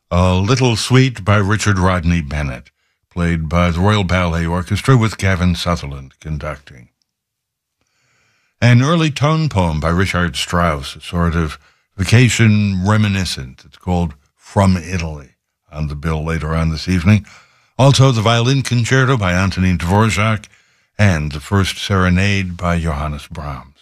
A Little Suite by Richard Rodney Bennett, played by the Royal Ballet Orchestra with Gavin Sutherland conducting. An early tone poem by Richard Strauss, a sort of vacation reminiscent. It's called From Italy, on the bill later on this evening. Also, the Violin Concerto by Antonin Dvorak and the First Serenade by Johannes Brahms.